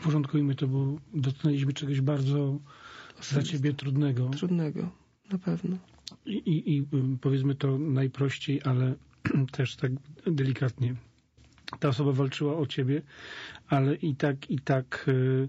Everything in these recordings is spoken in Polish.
Uporządkujmy to, bo dotknęliśmy czegoś bardzo dla ciebie trudnego. Trudnego, na pewno. I powiedzmy to najprościej, ale też tak delikatnie. Ta osoba walczyła o ciebie, ale i tak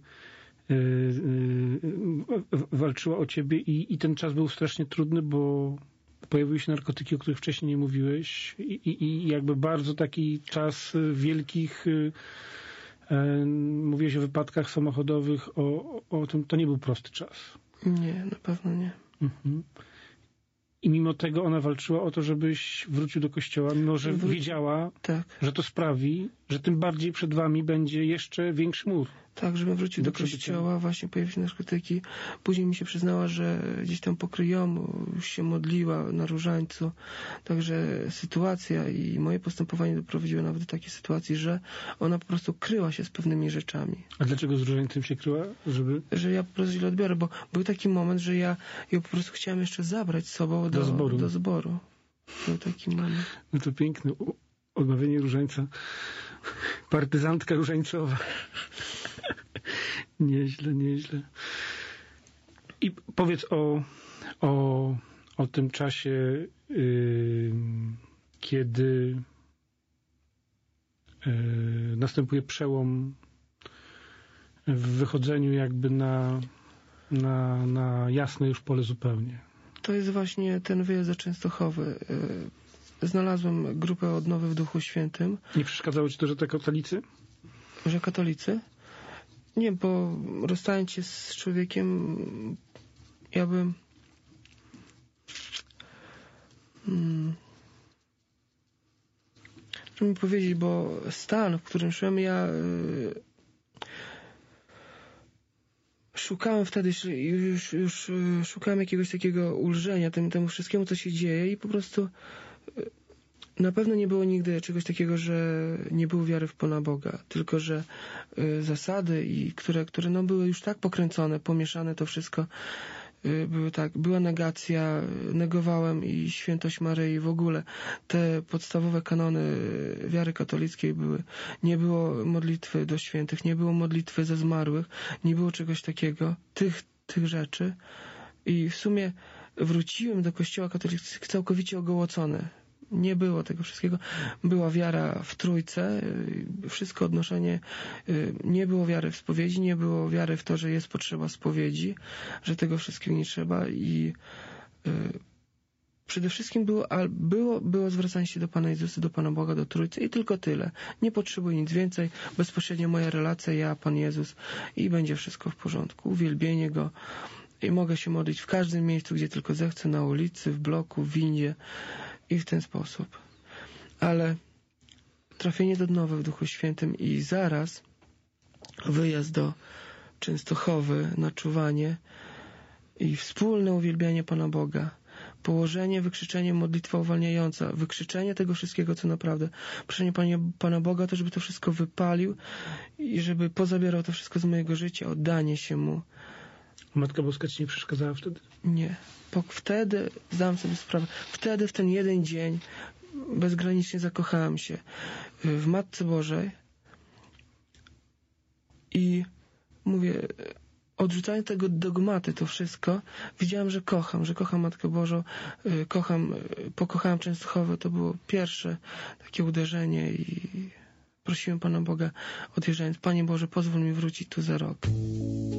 walczyła o ciebie i ten czas był strasznie trudny, bo pojawiły się narkotyki, o których wcześniej nie mówiłeś i jakby bardzo taki czas wielkich, mówiłeś o wypadkach samochodowych, o tym, to nie był prosty czas. Nie, na pewno nie. Mhm. I mimo tego ona walczyła o to, żebyś wrócił do kościoła, mimo że wiedziała, tak, że to sprawi, że tym bardziej przed wami będzie jeszcze większy mur. Tak, żebym wrócił do kościoła, właśnie pojawiły się narkotyki. Później mi się przyznała, że gdzieś tam po kryjomu już się modliła na różańcu. Także sytuacja i moje postępowanie doprowadziło nawet do takiej sytuacji, że ona po prostu kryła się z pewnymi rzeczami. A dlaczego z różańcem się kryła? Że ja po prostu źle odbiorę, bo był taki moment, że ja ją po prostu chciałem jeszcze zabrać z sobą do zboru. Był taki moment. No to piękne. Odmawianie różańca. Partyzantka różańcowa. Nieźle. I powiedz o tym czasie, kiedy następuje przełom w wychodzeniu jakby na jasne już pole zupełnie. To jest właśnie ten wyjazd do Częstochowy. Znalazłem grupę odnowy w Duchu Świętym. Nie przeszkadzało ci to, że to katolicy? Że katolicy? Nie, bo rozstając się z człowiekiem, ja bym... Chcę mi powiedzieć, bo stan, w którym szłem, ja szukałem wtedy, już szukałem jakiegoś takiego ulżenia temu wszystkiemu, co się dzieje i po prostu na pewno nie było nigdy czegoś takiego, że nie było wiary w Pana Boga, tylko że zasady, które no były już tak pokręcone, pomieszane to wszystko, były tak, była negacja, negowałem i świętość Maryi, w ogóle te podstawowe kanony wiary katolickiej były, nie było modlitwy do świętych, nie było modlitwy za zmarłych, nie było czegoś takiego, tych rzeczy i w sumie wróciłem do kościoła katolickiego całkowicie ogołocony. Nie było tego wszystkiego. Była wiara w Trójcę, wszystko odnoszenie, nie było wiary w spowiedzi, nie było wiary w to, że jest potrzeba spowiedzi, że tego wszystkiego nie trzeba i przede wszystkim było zwracanie się do Pana Jezusa, do Pana Boga, do Trójcy i tylko tyle. Nie potrzebuję nic więcej, bezpośrednio moja relacja, ja, Pan Jezus i będzie wszystko w porządku. Uwielbienie Go i mogę się modlić w każdym miejscu, gdzie tylko zechcę, na ulicy, w bloku, w windzie i w ten sposób. Ale trafienie do odnowy w Duchu Świętym i zaraz wyjazd do Częstochowy na czuwanie i wspólne uwielbianie Pana Boga, położenie, wykrzyczenie, modlitwa uwalniająca, wykrzyczenie tego wszystkiego, co naprawdę, proszenie Pana Boga, to żeby to wszystko wypalił i żeby pozabierał to wszystko z mojego życia, oddanie się Mu. Matka Boska ci nie przeszkadzała wtedy? Nie. Wtedy zdałem sobie sprawę, wtedy w ten jeden dzień bezgranicznie zakochałem się w Matce Bożej i mówię, odrzucając tego dogmaty, to wszystko, widziałem, że kocham Matkę Bożą, pokochałem Częstochowę, to było pierwsze takie uderzenie i prosiłem Pana Boga odjeżdżając, Panie Boże, pozwól mi wrócić tu za rok.